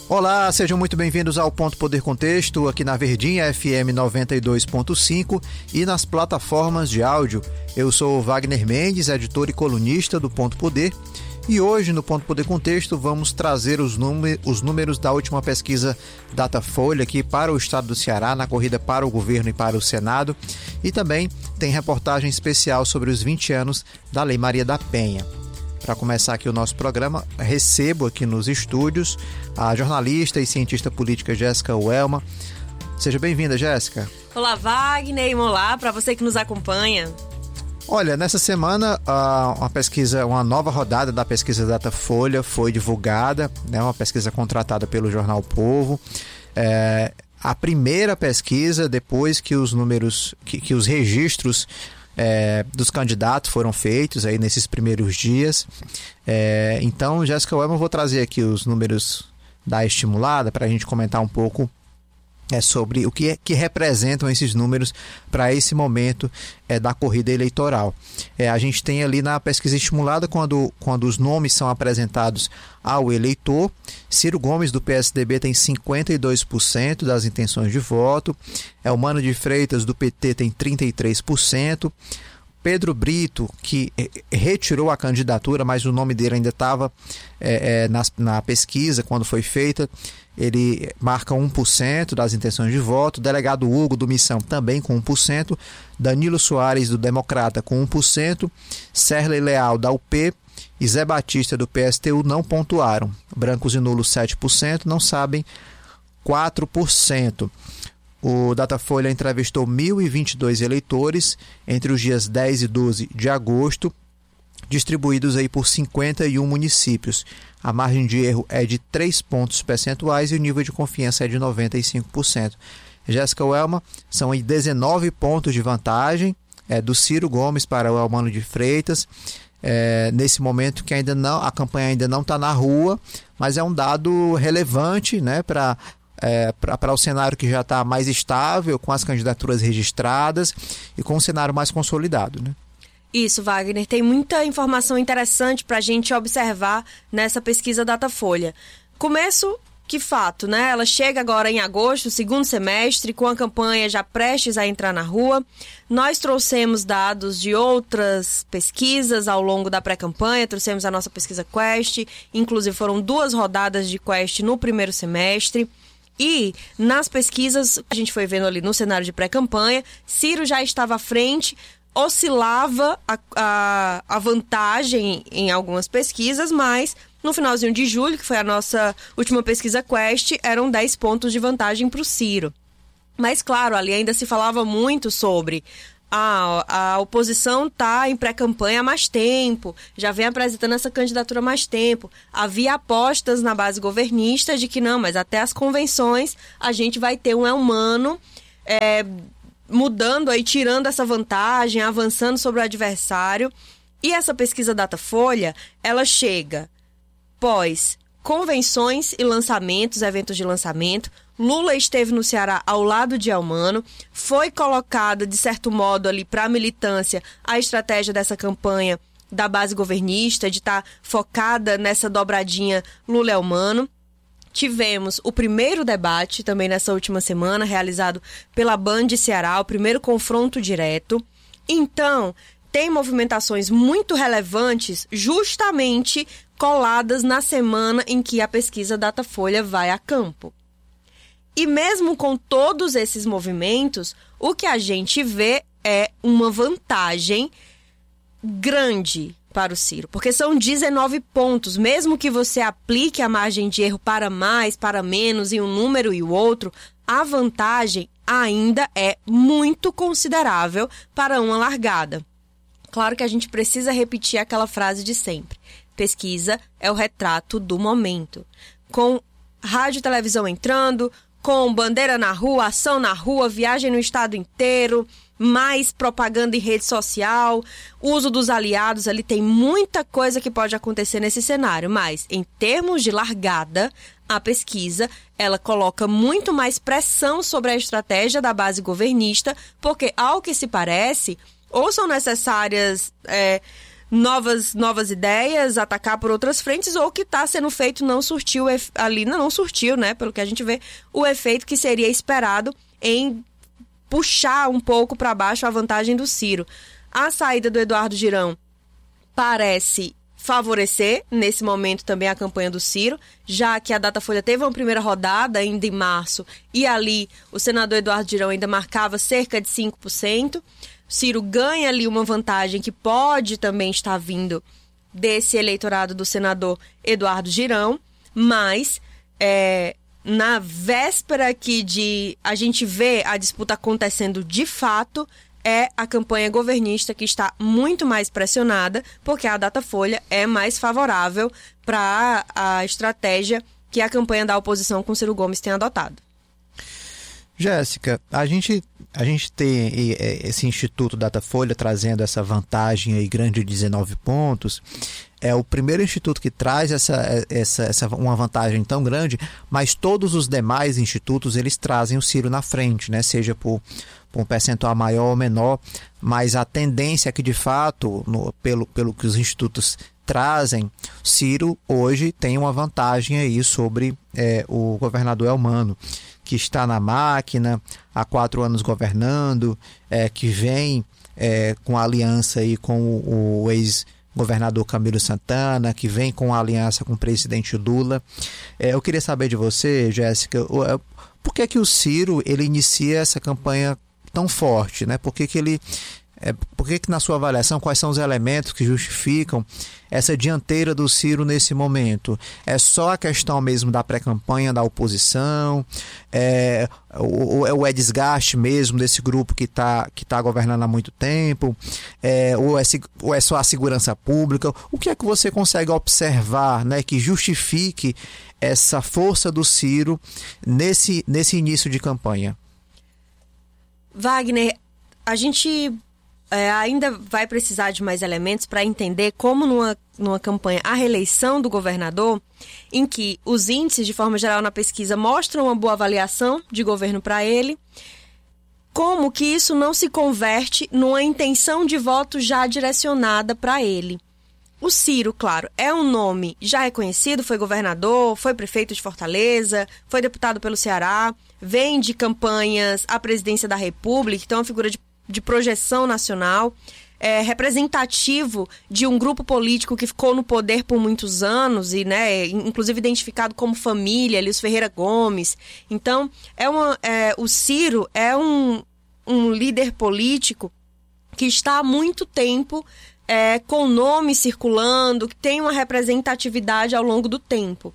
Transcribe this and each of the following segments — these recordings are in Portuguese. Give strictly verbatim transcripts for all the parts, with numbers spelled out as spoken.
Olá, sejam muito bem-vindos ao Ponto Poder Contexto, aqui na Verdinha F M noventa e dois ponto cinco e nas plataformas de áudio. Eu sou Wagner Mendes, editor e colunista do Ponto Poder, e hoje no Ponto Poder Contexto vamos trazer os, número, os números da última pesquisa Datafolha aqui para o estado do Ceará, na corrida para o governo e para o Senado, e também tem reportagem especial sobre os vinte anos da Lei Maria da Penha. Para começar aqui o nosso programa, recebo aqui nos estúdios a jornalista e cientista política Jéssica Uelma. Seja bem-vinda, Jéssica. Olá, Wagner, olá para você que nos acompanha. Olha, nessa semana uma pesquisa, uma nova rodada da pesquisa Datafolha foi divulgada, né, uma pesquisa contratada pelo jornal O Povo. É, a primeira pesquisa depois que os números, que, que os registros É, dos candidatos foram feitos aí nesses primeiros dias. É, então, Jéssica Uelma, eu vou trazer aqui os números da estimulada para a gente comentar um pouco é, sobre o que, é, que representam esses números para esse momento é, da corrida eleitoral. É, a gente tem ali na pesquisa estimulada, quando, quando os nomes são apresentados ao eleitor, Ciro Gomes, do P S D B, tem cinquenta e dois por cento das intenções de voto, Eumano de Freitas, do P T, tem trinta e três por cento, Pedro Brito, que retirou a candidatura, mas o nome dele ainda estava é, é, na, na pesquisa quando foi feita, ele marca um por cento das intenções de voto, delegado Hugo, do Missão, também com um por cento, Danilo Soares, do Democrata, com um por cento, Serley Leal, da U P, e Zé Batista, do P S T U, não pontuaram. Brancos e nulos, sete por cento, não sabem, quatro por cento. O Datafolha entrevistou mil e vinte e dois eleitores entre os dias dez e doze de agosto, distribuídos aí por cinquenta e um municípios. A margem de erro é de três pontos percentuais e o nível de confiança é de noventa e cinco por cento. Jéssica Uelma, são aí dezenove pontos de vantagem é, do Ciro Gomes para o Eumano de Freitas. É, nesse momento que ainda não, a campanha ainda não está na rua, mas é um dado relevante, né, para é, para o cenário que já está mais estável, com as candidaturas registradas e com um cenário mais consolidado, né? Isso, Wagner, tem muita informação interessante para a gente observar nessa pesquisa Datafolha. Começo que fato, né? Ela chega agora em agosto, segundo semestre, com a campanha já prestes a entrar na rua. Nós trouxemos dados de outras pesquisas ao longo da pré-campanha, trouxemos a nossa pesquisa Quest, inclusive foram duas rodadas de Quest no primeiro semestre. E nas pesquisas, a gente foi vendo ali no cenário de pré-campanha, Ciro já estava à frente, oscilava a, a, a vantagem em algumas pesquisas, mas no finalzinho de julho, que foi a nossa última pesquisa Quest, eram dez pontos de vantagem para o Ciro. Mas, claro, ali ainda se falava muito sobre a, a oposição está em pré-campanha há mais tempo, já vem apresentando essa candidatura há mais tempo. Havia apostas na base governista de que não, mas até as convenções a gente vai ter um Eumano é, mudando aí, tirando essa vantagem, avançando sobre o adversário. E essa pesquisa Datafolha, ela chega pós convenções e lançamentos, eventos de lançamento. Lula esteve no Ceará ao lado de Eumano, foi colocada, de certo modo, ali para a militância a estratégia dessa campanha da base governista, de estar tá focada nessa dobradinha Lula-Eumano. Tivemos o primeiro debate, também nessa última semana, realizado pela Band Ceará, o primeiro confronto direto. Então, tem movimentações muito relevantes, justamente coladas na semana em que a pesquisa Datafolha vai a campo. E mesmo com todos esses movimentos, o que a gente vê é uma vantagem grande para o Ciro, porque são dezenove pontos. Mesmo que você aplique a margem de erro para mais, para menos, em um número e o outro, a vantagem ainda é muito considerável para uma largada. Claro que a gente precisa repetir aquela frase de sempre. Pesquisa é o retrato do momento. Com rádio e televisão entrando, com bandeira na rua, ação na rua, viagem no estado inteiro, mais propaganda em rede social, uso dos aliados, ali tem muita coisa que pode acontecer nesse cenário. Mas, em termos de largada, a pesquisa, ela coloca muito mais pressão sobre a estratégia da base governista, porque, ao que se parece, ou são necessárias é, novas, novas ideias, atacar por outras frentes, ou o que está sendo feito não surtiu ali, não, não surtiu, né? Pelo que a gente vê, o efeito que seria esperado em puxar um pouco para baixo a vantagem do Ciro. A saída do Eduardo Girão parece favorecer, nesse momento, também a campanha do Ciro, já que a Datafolha teve uma primeira rodada ainda em março e ali o senador Eduardo Girão ainda marcava cerca de cinco por cento. Ciro ganha ali uma vantagem que pode também estar vindo desse eleitorado do senador Eduardo Girão, mas é, na véspera aqui de a gente ver a disputa acontecendo de fato, é a campanha governista que está muito mais pressionada, porque a Datafolha é mais favorável para a estratégia que a campanha da oposição com Ciro Gomes tem adotado. Jéssica, a gente, a gente tem esse Instituto Datafolha trazendo essa vantagem aí grande de dezenove pontos. É o primeiro instituto que traz essa, essa, essa, uma vantagem tão grande, mas todos os demais institutos eles trazem o Ciro na frente, né? Seja por, por um percentual maior ou menor, mas a tendência é que de fato, no, pelo, pelo que os institutos trazem, Ciro hoje tem uma vantagem aí sobre é, o governador Elmano, que está na máquina há quatro anos governando, é, que vem é, com aliança aí com o, o ex-governador Camilo Santana, que vem com aliança com o presidente Lula. É, eu queria saber de você, Jéssica, por que que o Ciro ele inicia essa campanha tão forte, né? Por que que ele É, por que que na sua avaliação, quais são os elementos que justificam essa dianteira do Ciro nesse momento? É só a questão mesmo da pré-campanha da oposição? É, ou, ou é desgaste mesmo desse grupo que está que tá governando há muito tempo? É, ou, é, ou é só a segurança pública? O que é que você consegue observar, né, que justifique essa força do Ciro nesse, nesse início de campanha? Wagner, a gente... É, ainda vai precisar de mais elementos para entender como numa, numa campanha a reeleição do governador, em que os índices, de forma geral, na pesquisa mostram uma boa avaliação de governo para ele, como que isso não se converte numa intenção de voto já direcionada para ele. O Ciro, claro, é um nome já reconhecido, foi governador, foi prefeito de Fortaleza, foi deputado pelo Ceará, vem de campanhas à presidência da República, então é uma figura de de projeção nacional, é, representativo de um grupo político que ficou no poder por muitos anos e, né, inclusive identificado como família, ali, os Ferreira Gomes. Então, é uma, é, o Ciro é um, um líder político que está há muito tempo é, com nome circulando, que tem uma representatividade ao longo do tempo.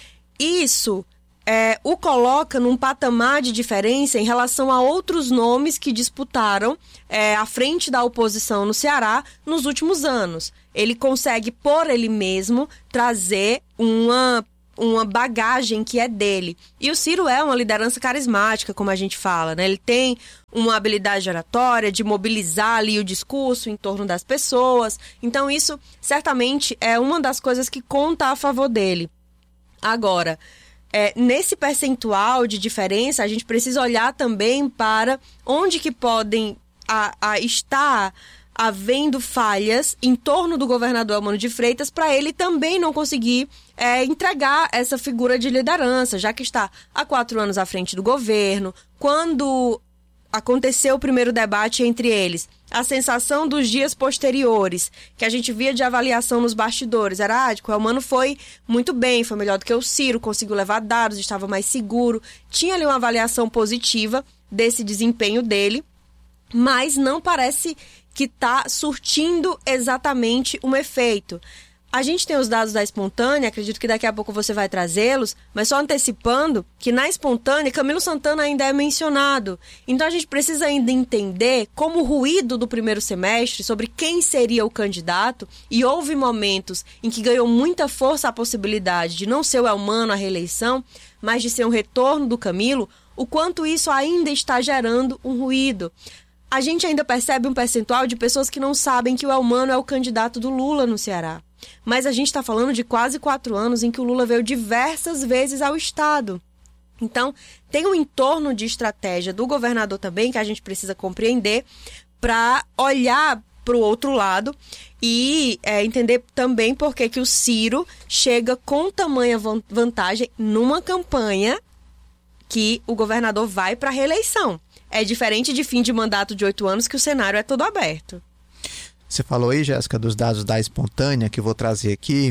Isso É, o coloca num patamar de diferença em relação a outros nomes que disputaram é, à frente da oposição no Ceará nos últimos anos. Ele consegue, por ele mesmo, trazer uma, uma bagagem que é dele. E o Ciro é uma liderança carismática, como a gente fala, né? Ele tem uma habilidade oratória de mobilizar ali o discurso em torno das pessoas. Então, isso certamente é uma das coisas que conta a favor dele. Agora... É, nesse percentual de diferença, a gente precisa olhar também para onde que podem a, a estar havendo falhas em torno do governador Elmano de Freitas para ele também não conseguir é, entregar essa figura de liderança, já que está há quatro anos à frente do governo. Quando aconteceu o primeiro debate entre eles, a sensação dos dias posteriores, que a gente via de avaliação nos bastidores, era ah, que o Elmano foi muito bem, foi melhor do que o Ciro, conseguiu levar dados, estava mais seguro, tinha ali uma avaliação positiva desse desempenho dele, mas não parece que está surtindo exatamente um efeito. A gente tem os dados da Espontânea, acredito que daqui a pouco você vai trazê-los, mas só antecipando que na Espontânea, Camilo Santana ainda é mencionado. Então a gente precisa ainda entender como o ruído do primeiro semestre sobre quem seria o candidato, e houve momentos em que ganhou muita força a possibilidade de não ser o Elmano a reeleição, mas de ser um retorno do Camilo, o quanto isso ainda está gerando um ruído. A gente ainda percebe um percentual de pessoas que não sabem que o Elmano é o candidato do Lula no Ceará. Mas a gente está falando de quase quatro anos em que o Lula veio diversas vezes ao Estado. Então, tem um entorno de estratégia do governador também que a gente precisa compreender para olhar para o outro lado E é, entender também por que que o Ciro chega com tamanha vantagem numa campanha que o governador vai para a reeleição. É diferente de fim de mandato de oito anos, que o cenário é todo aberto. Você falou aí, Jéssica, dos dados da espontânea, que eu vou trazer aqui.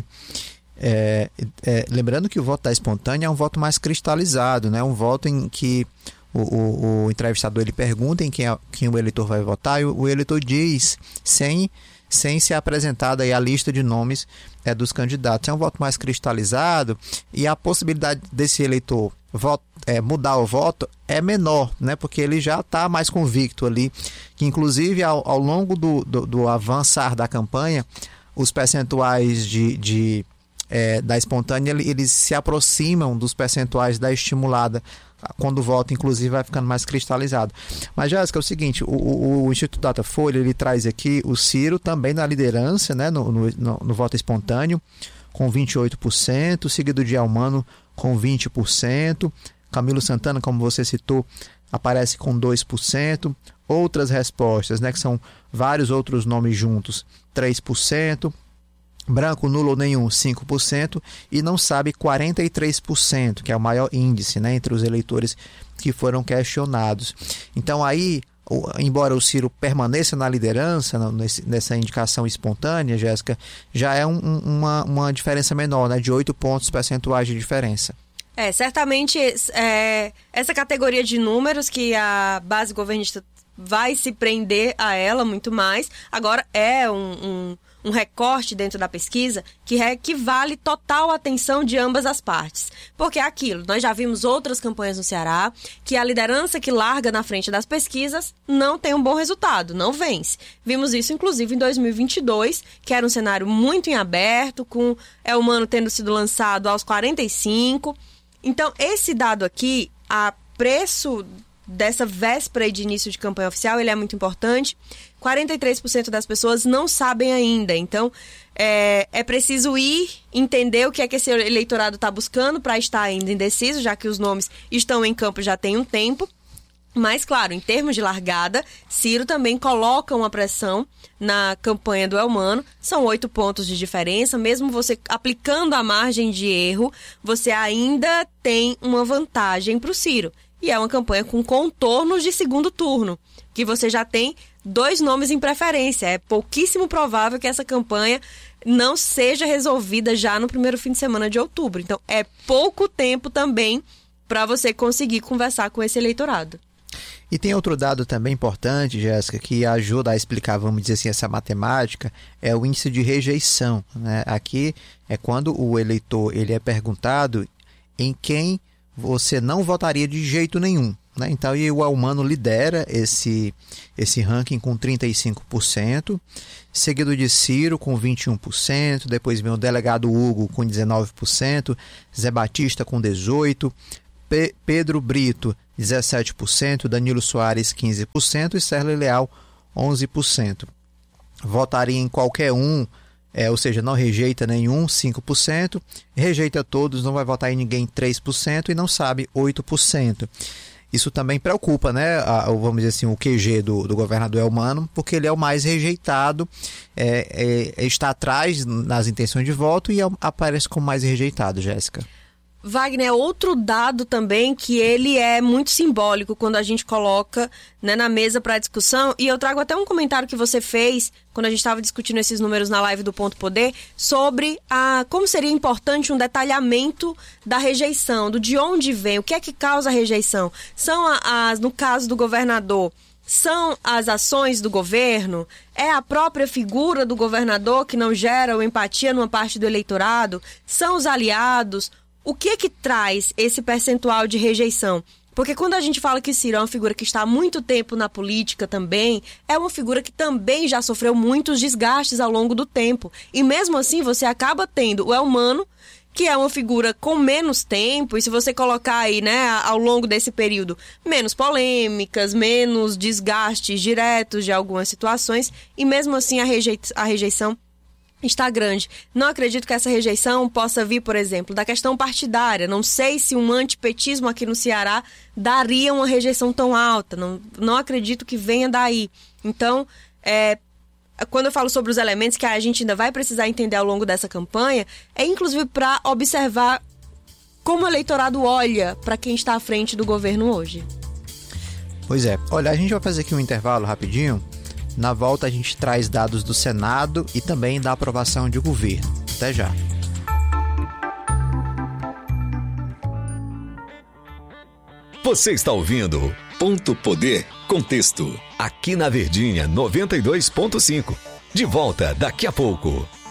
É, é, lembrando que o voto da espontânea é um voto mais cristalizado, né? Um voto em que o, o, o entrevistador ele pergunta em quem, é, quem o eleitor vai votar e o, o eleitor diz sem... sem ser apresentada aí a lista de nomes é, dos candidatos. É um voto mais cristalizado e a possibilidade desse eleitor voto, é, mudar o voto é menor, né? Porque ele já está mais convicto ali, que inclusive ao, ao longo do, do, do avançar da campanha, os percentuais de, de, é, da espontânea, eles se aproximam dos percentuais da estimulada, quando o voto, inclusive, vai ficando mais cristalizado. Mas, Jéssica, é o seguinte, o, o, o Instituto Datafolha, ele traz aqui o Ciro também na liderança, né, no, no, no, no voto espontâneo, com vinte e oito por cento, seguido de Elmano com vinte por cento, Camilo Santana, como você citou, aparece com dois por cento, outras respostas, né, que são vários outros nomes juntos, três por cento, branco, nulo ou nenhum, cinco por cento, e não sabe, quarenta e três por cento, que é o maior índice, né, entre os eleitores que foram questionados. Então aí, o, embora o Ciro permaneça na liderança, no, nesse, nessa indicação espontânea, Jéssica, já é um, um, uma, uma diferença menor, né, de oito pontos percentuais de diferença. É, certamente é, essa categoria de números que a base governista vai se prender a ela muito mais, agora é um... um um recorte dentro da pesquisa que equivale total atenção de ambas as partes. Porque é aquilo, nós já vimos outras campanhas no Ceará, que a liderança que larga na frente das pesquisas não tem um bom resultado, não vence. Vimos isso, inclusive, em dois mil e vinte e dois, que era um cenário muito em aberto, com Elmano tendo sido lançado aos quarenta e cinco. Então, esse dado aqui, a preço dessa véspera de início de campanha oficial, ele é muito importante. quarenta e três por cento das pessoas não sabem ainda. Então, é, é preciso ir entender o que é que esse eleitorado está buscando para estar ainda indeciso, já que os nomes estão em campo já tem um tempo. Mas, claro, em termos de largada, Ciro também coloca uma pressão na campanha do Elmano. São oito pontos de diferença. Mesmo você aplicando a margem de erro, você ainda tem uma vantagem para o Ciro. E é uma campanha com contornos de segundo turno, que você já tem dois nomes em preferência. É pouquíssimo provável que essa campanha não seja resolvida já no primeiro fim de semana de outubro. Então, é pouco tempo também para você conseguir conversar com esse eleitorado. E tem outro dado também importante, Jéssica, que ajuda a explicar, vamos dizer assim, essa matemática, é o índice de rejeição, né? Aqui é quando o eleitor ele é perguntado em quem você não votaria de jeito nenhum, né? Então, e o Elmano lidera esse, esse ranking com trinta e cinco por cento, seguido de Ciro com vinte e um por cento, depois vem o delegado Hugo com dezenove por cento, Zé Batista com dezoito por cento, Pe- Pedro Brito dezessete por cento, Danilo Soares quinze por cento e Sérgio Leal onze por cento. Votaria em qualquer um, É, ou seja, não rejeita nenhum, cinco por cento, rejeita todos, não vai votar em ninguém, três por cento, e não sabe, oito por cento. Isso também preocupa, né, a, vamos dizer assim, o Q G do, do governador Elmano, porque ele é o mais rejeitado, é, é, está atrás nas intenções de voto e é, aparece como mais rejeitado, Jéssica. Wagner, outro dado também que ele é muito simbólico quando a gente coloca, né, na mesa para discussão, e eu trago até um comentário que você fez quando a gente estava discutindo esses números na live do Ponto Poder, sobre a, como seria importante um detalhamento da rejeição, do de onde vem, o que é que causa a rejeição. São as, no caso do governador, são as ações do governo? É a própria figura do governador que não gera empatia numa parte do eleitorado? São os aliados? O que é que traz esse percentual de rejeição? Porque quando a gente fala que Ciro é uma figura que está há muito tempo na política também, é uma figura que também já sofreu muitos desgastes ao longo do tempo. E mesmo assim você acaba tendo o Elmano, que é uma figura com menos tempo, e se você colocar aí, né, ao longo desse período, menos polêmicas, menos desgastes diretos de algumas situações, e mesmo assim a, rejei- a rejeição está grande. Não acredito que essa rejeição possa vir, por exemplo, da questão partidária. Não sei se um antipetismo aqui no Ceará daria uma rejeição tão alta. Não, não acredito que venha daí. Então, é, quando eu falo sobre os elementos que a gente ainda vai precisar entender ao longo dessa campanha, é inclusive para observar como o eleitorado olha para quem está à frente do governo hoje. Pois é. Olha, a gente vai fazer aqui um intervalo rapidinho. Na volta a gente traz dados do Senado e também da aprovação de governo. Até já. Você está ouvindo Ponto Poder Contexto, aqui na Verdinha noventa e dois ponto cinco. De volta daqui a pouco.